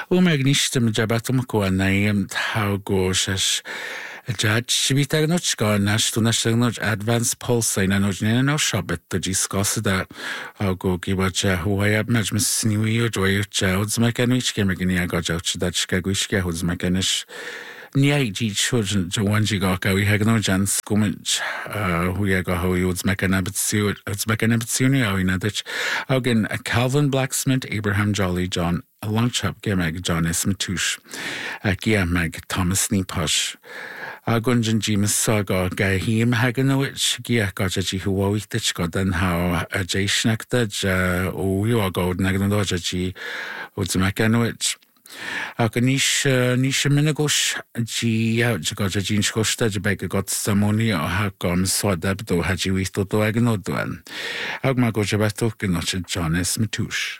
Umegnistem jabatum ko naim how gosh Judge Shibitagnoch Garnash to Nashagnoch Advanced Pulse in Anojin no Shabbat the Giscos that I'll go give a who I have much Miss New Year joy of child's mechanic came again. I got out that Chicagoishka who's mechanic. Nia children Joanji Gaka, we had no Jan Skumich, who ya got how you would mechanabitsuni, it's mechanabitsuni, in a again a Calvin Blacksmith, Abraham Jolly John, a long chap Gemeg John S. Matush, a Giameg Thomas Neposh. Agunjan Jimas Saga Gahim Haganowich, Gia Gajaji who wawitich godan how a Jashnakta, you are god Naganojaji, Udzmakanowich. Aganish Nishaminagosh, G out Jagajin Skosta, Jabeka got Samoni or Hakam Swadabdo Haji Wisto to Aganoduan. Agmago Jabato Ganocha John S. Matush.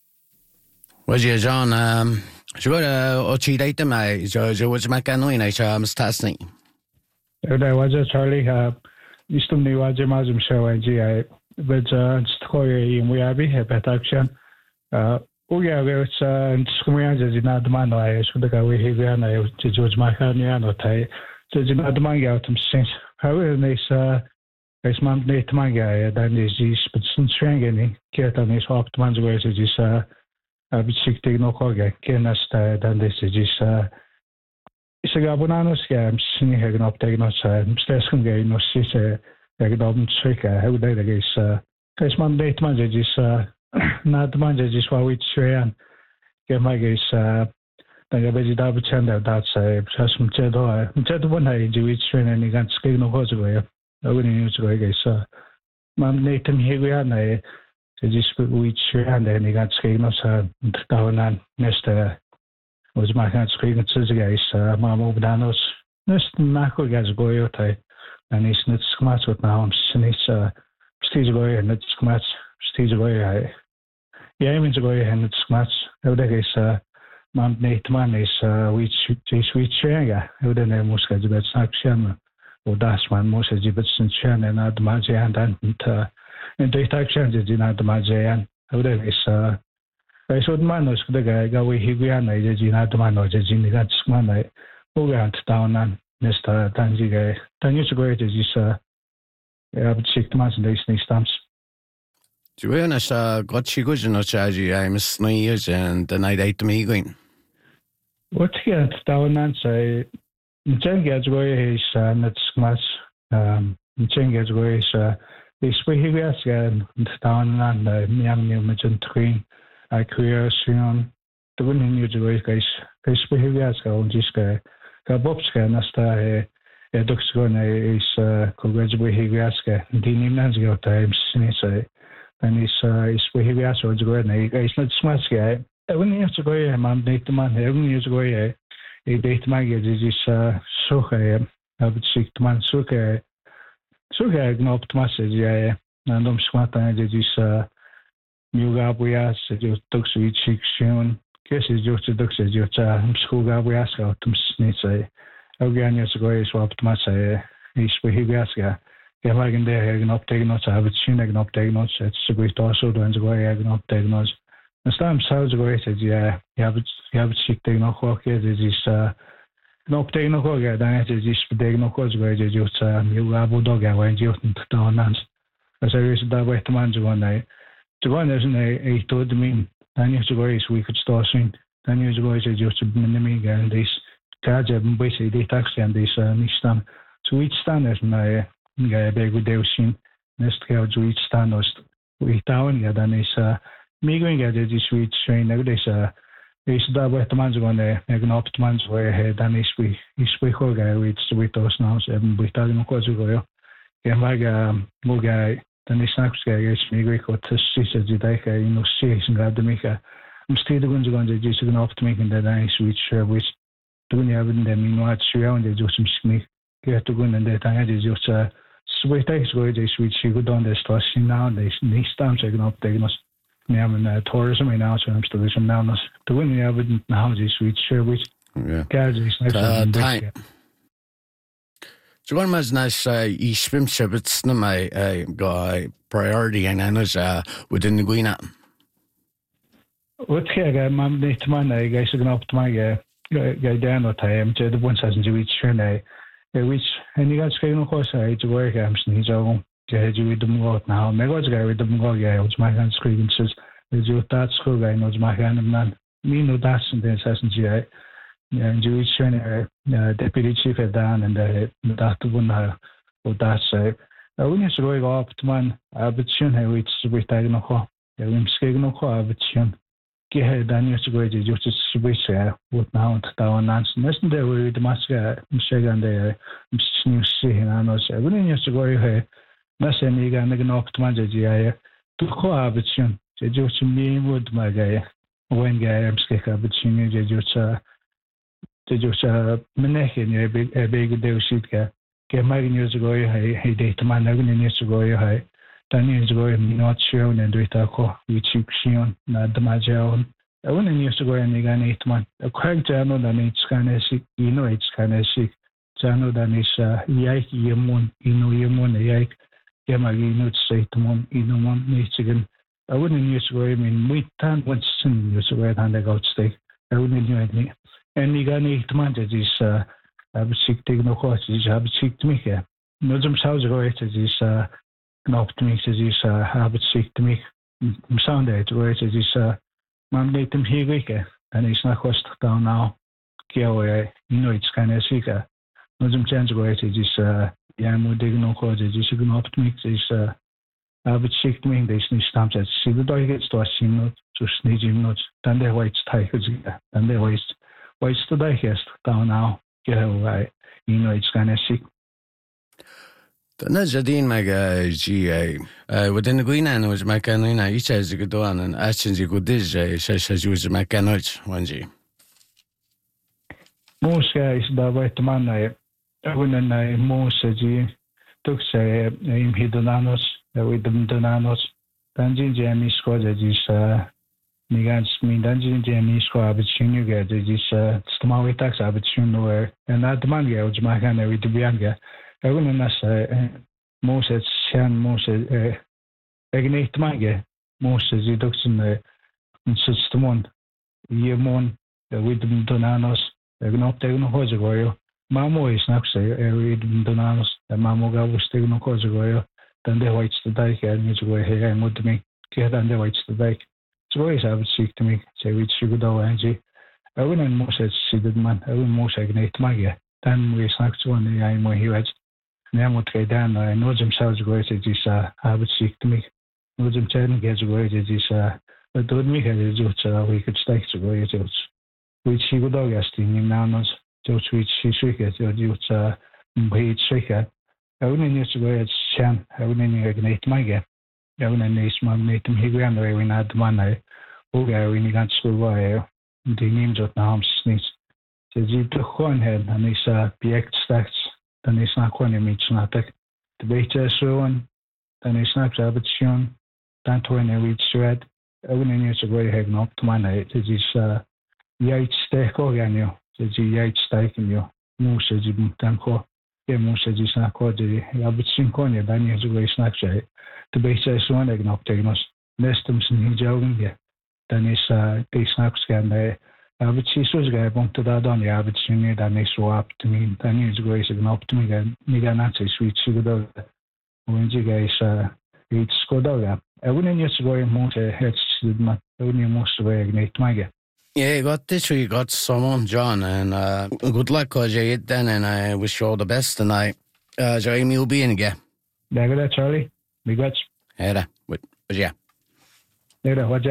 Was you John? Ochi data my Georgia was Macano in Mr. Tasney. I was a Charlie. Used to me was a Muslim show. I but Story in Weabi, Petaction. We are very Squares in Adamano. I should go with him. I was George Macaniano. So it's not the manga out since. However, this month, late manga, then is but since Shangani, Kirtan is optimized ways. It is Abitsiktig no koga, kenast dan this is Isagabunanos gam, singing hagen optaken outside, Staskum gay no sis a gadom trika, how they guess Casman date manja is not the manja is what we train. Get my guess the Gabby Chanda that's a Chasm Chedo, Chedo I do it train and you can't scale no horse away. I wouldn't use a guess. Mam Nathan Hiviana. So just which and then he got screen us down and Mr. Was my hand screen at Suzuki's Mamma Danos. Nest Nako gas go out and he's not smart with now. I'm since stage away and it's smart stage away. Yeah, I mean to go and it's smart. How that is Mam Nate Man is which Shanga. How the name was got about Saxon or Dasman, most of the Jibetson Chan and Adamaji and they take changes in Adamajan. How that is I should manage the guy go with Hiviana, in Adamano, in the Gatsman, who went down and Mr. Tangiga. 10 years ago, it is about 6 months in these stamps. Joanna's got she goes in a charge. I'm 9 years and the night 8 to me going. What he got down and say, Jenga's way is not smash. Jenga's way is. This way he was down and the young new Majan Queen. I creation the winning news away, guys. This way he was going this guy. Bobska, Nasta, a Duxgon is congratulate he was and the Nimans go times, and his way he was going to go and he's not smart guy. When he has to go, I'm date the man, every years ago, a date my is so high. I would seek the man so high. So I gnoped message, and I'm smarter. It is new Gabrias, you took sweet section. Guess it's just a duxes, your school Gabrias out to snitch. Again, years ago, is what Massa is for Higaska. Get like in there, I can uptake notes. I have seen I can uptake notes. It's a great also to answer why I can uptake notes. The time sounds great, yeah, you have it sick, take no hockey. It is no uptake no hockey, then it is take no cause where you just you have a dog and you don't answer. As I was that way to manage one day. To one isn't a told me, 10 years ago, we could start soon. 10 years ago, it's just a minimum and this cards have basically they taxi and this Nistan. So each standard and I beg with their scene. Next cards to each standard. We down, yeah, then is me going at this week train. Nowadays, it's that way to manage one day. I can opt manage where ahead and is we guy with us now. So we tell him, of course, we go. Yeah, like more guy. Dan is snacks guy is me great to see the day see and grab the maker. I'm still going to go and just going off to making the nice which doing having them in what around they do some sneak. Get to go and that I just sweet takes go this which you go down the station now. They stamps I can update us. Now in tourism in now so I'm still some now doing the having now this which guys is nice. So one was nice swim shivets na my guy priority and I was within the Guina. Wat ga mam niet man ga is gaan op my ga down wat time to the ones hasn't reach trend which and you guys nog course to work ni zo ga je with them out now me go ga with them go ga ons my hands screen says je dat school ga ons my hand man me no that's and this hasn't je and you reach trend deputy chief at down and that one or that say when you go up to man abitun which with I noch ja im skeg noch abitun Gehe dan je go je just switch what now down nans nesten der we the maska mshegan der new see na no se when you go he na se ni ga na no optman je ya tu ko abitun je just me would my guy when guy am skeg abitun je just menehen je big de shit ke magin je go he date man na when you go he dan je go not sure and do it ko which action na the major when you go and gan it man a quite jano dan it's kind of sick it's kind of sick jano dan is yike yemun yike ke magin not say to mon mon nichigen when you go I mean we tan once soon you go and they go stay when you and you gan it man is sick take no course is have sick to me here no some sounds go it is not to me is have sick to me sound it where it is man let them here and it's not cost down now it's kind of sick no some chance go it is yeah mo dig no cause it is going to me is have sick to me this new stamps that see the dog gets to see not to sneeze not then the white tie and the white to digest down now it's kind of sick. Na jadin meg GA within the green and was my canina each as you go on and actions you could this as you was my canage one G. Most guys da right man when I most G took say im hidonanos with them donanos danjin Jamie squad is Nigans mean danjin Jamie squad between you guys is stomach tax between nowhere and that man was my kind with the bianga Även nästa Moses känn Moses egnit mage Moses I doxen systemon yemon with donanos egnot tegno hojagoyo mamo is nakse with donanos mamo gavus tegno hojagoyo then the whites the dike and you go here and with me get and the whites the dike so is have sick to me say which you go angie Även en Moses sided man även Moses egnit mage then we snacks one I mo he Nemo dan no themselves go it is have sick to me no them turn gets go it is but don't me have just we could stay to go it which he would all in nanos just which he should get just wait shaker only needs to go at chan only ignite my get only nice magnet he grand away when at man who go when you got school wire the names of names sneeze so you took one head and it's PX stacks dan is na kwani mit na tak de beter so dan is na abitun dan to when we thread when you to go ahead up to my night it is yait steak organio it is yait steak in you mo se ji dan ko e mo se ji na ko de abitun ko ne dan is go snack say de beter so and up tegnos nestum sin hijogen ge dan is de snacks gan but she was going to that on the average junior that makes so up to me. Then you go is up to me. Nigga, not say sweet. She would have when you guys eat Skoda. I wouldn't just go in most heads to my only most way ignite my get. Yeah, got this. We got someone, John, and good luck, cause you hit then, and I wish you all the best tonight. Jeremy will be in again. There, Charlie. We got. Yeah, but yeah. There, what ya?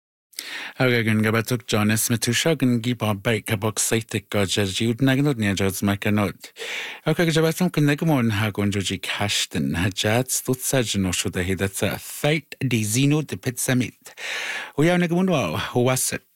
Again, gabatuk John Smith Shagan Giba Bake box site gauges you'd nagnod near Jud's Macanot. Okay, Jabatum can negamon hagon Joji Cashton, Hajats, Tutsajan or should he that's a fight the Zeno the Pit Summit. We are negamuno, who was it?